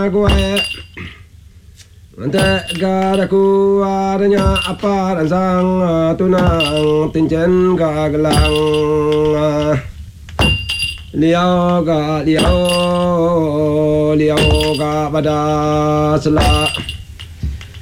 gue Ante gadaku adanya apa ransang tunang tincen gagelang liao ga pada sela